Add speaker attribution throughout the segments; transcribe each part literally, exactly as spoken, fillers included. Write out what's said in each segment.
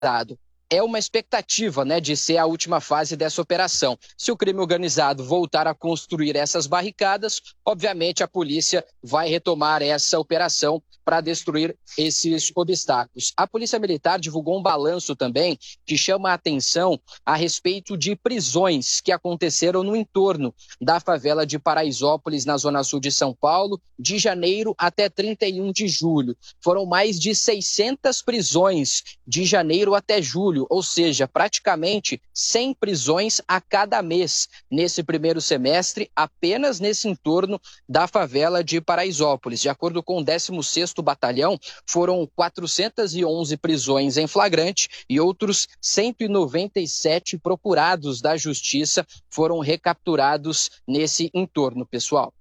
Speaker 1: organizado. É uma expectativa, né, de ser a última fase dessa operação. Se o crime organizado voltar a construir essas barricadas, obviamente a polícia vai retomar essa operação para destruir esses obstáculos. A Polícia Militar divulgou um balanço também que chama a atenção a respeito de prisões que aconteceram no entorno da favela de Paraisópolis, na zona sul de São Paulo, de janeiro até trinta e um de julho. Foram mais de seiscentas prisões de janeiro até julho, ou seja, praticamente cem prisões a cada mês nesse primeiro semestre, apenas nesse entorno da favela de Paraisópolis. De acordo com o décimo sexto Batalhão, foram quatrocentas e onze prisões em flagrante e outros cento e noventa e sete procurados da Justiça foram recapturados nesse entorno, pessoal.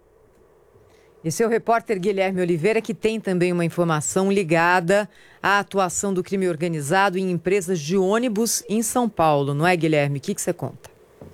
Speaker 2: Esse é o repórter Guilherme Oliveira, que tem também uma informação ligada à atuação do crime organizado em empresas de ônibus em São Paulo. Não é, Guilherme? O que que você conta?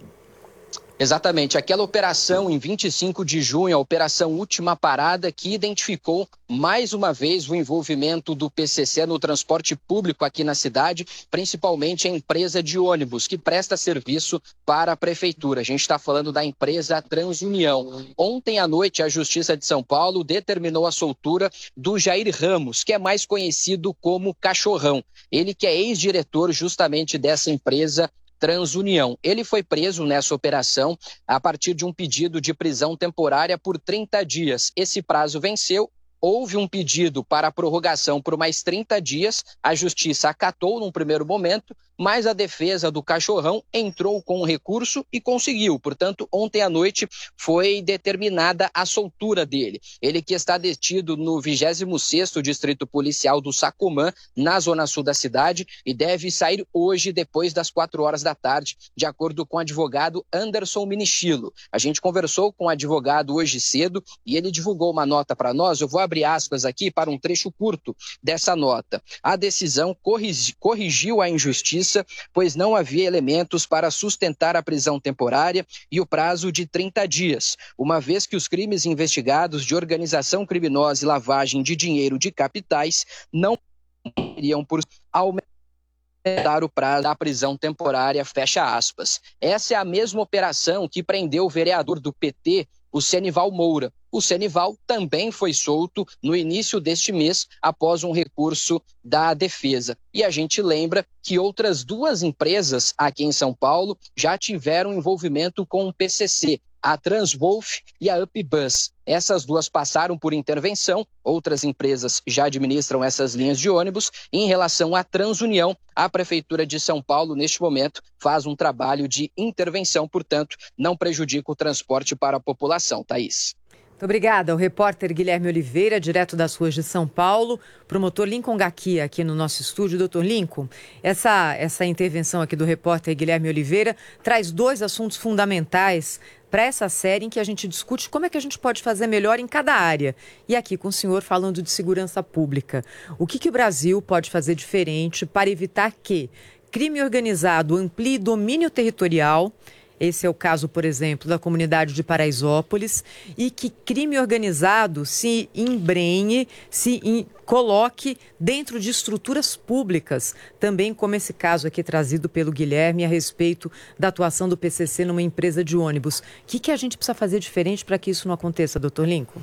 Speaker 1: Exatamente. Aquela operação em vinte e cinco de junho, a Operação Última Parada, que identificou mais uma vez o envolvimento do P C C no transporte público aqui na cidade, principalmente a empresa de ônibus, que presta serviço para a prefeitura. A gente está falando da empresa Transunião. Ontem à noite, a Justiça de São Paulo determinou a soltura do Jair Ramos, que é mais conhecido como Cachorrão. Ele que é ex-diretor justamente dessa empresa Transunião. Ele foi preso nessa operação a partir de um pedido de prisão temporária por trinta dias. Esse prazo venceu. Houve um pedido para a prorrogação por mais trinta dias, a Justiça acatou num primeiro momento, mas a defesa do Cachorrão entrou com um recurso e conseguiu. Portanto, ontem à noite foi determinada a soltura dele. Ele que está detido no vigésimo sexto Distrito Policial do Sacomã, na zona sul da cidade, e deve sair hoje depois das quatro horas da tarde, de acordo com o advogado Anderson Minichilo. A gente conversou com o advogado hoje cedo e ele divulgou uma nota para nós. Eu vou abrir aspas aqui para um trecho curto dessa nota. A decisão corrigi, corrigiu a injustiça, pois não havia elementos para sustentar a prisão temporária e o prazo de trinta dias, uma vez que os crimes investigados de organização criminosa e lavagem de dinheiro de capitais não iriam por aumentar o prazo da prisão temporária, fecha aspas. Essa é a mesma operação que prendeu o vereador do P T, o Senival Moura. O Senival também foi solto no início deste mês após um recurso da defesa. E a gente lembra que outras duas empresas aqui em São Paulo já tiveram envolvimento com o P C C, a Transwolf e a UpBus. Essas duas passaram por intervenção, outras empresas já administram essas linhas de ônibus. Em relação à Transunião, a Prefeitura de São Paulo, neste momento, faz um trabalho de intervenção, portanto, não prejudica o transporte para a população. Thaís.
Speaker 2: Muito obrigada. O repórter Guilherme Oliveira, direto das ruas de São Paulo, promotor Lincoln Gaquia aqui no nosso estúdio. Doutor Lincoln, essa, essa intervenção aqui do repórter Guilherme Oliveira traz dois assuntos fundamentais para essa série em que a gente discute como é que a gente pode fazer melhor em cada área. E aqui com o senhor falando de segurança pública. O que, que o Brasil pode fazer diferente para evitar que crime organizado amplie domínio territorial? Esse é o caso, por exemplo, da comunidade de Paraisópolis, e que crime organizado se embrenhe, se in, coloque dentro de estruturas públicas, também como esse caso aqui trazido pelo Guilherme a respeito da atuação do P C C numa empresa de ônibus. O que, que a gente precisa fazer diferente para que isso não aconteça, doutor Lincoln?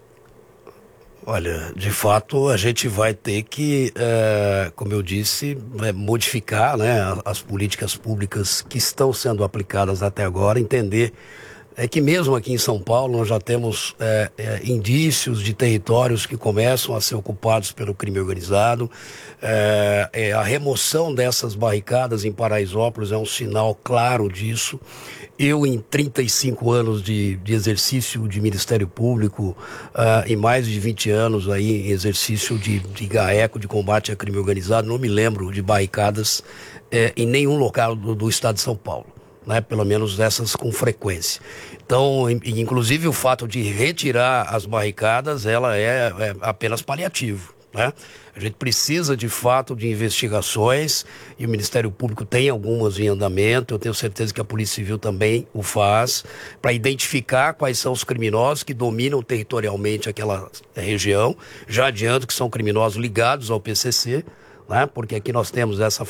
Speaker 3: Olha, de fato, a gente vai ter que, é, como eu disse, é, modificar, né, as políticas públicas que estão sendo aplicadas até agora, entender é que mesmo aqui em São Paulo nós já temos é, é, indícios de territórios que começam a ser ocupados pelo crime organizado. É, é, a remoção dessas barricadas em Paraisópolis é um sinal claro disso. Eu, em trinta e cinco anos de, de exercício de Ministério Público, uh, em mais de vinte anos aí em exercício de, de GAECO, de combate a crime organizado, não me lembro de barricadas é, em nenhum local do, do estado de São Paulo. Né, pelo menos dessas com frequência. Então, inclusive o fato de retirar as barricadas, ela é, é apenas paliativo, né? A gente precisa de fato de investigações e o Ministério Público tem algumas em andamento. Eu tenho certeza que a Polícia Civil também o faz, para identificar quais são os criminosos que dominam territorialmente aquela região. Já adianto que são criminosos ligados ao P C C, né? Porque aqui nós temos essa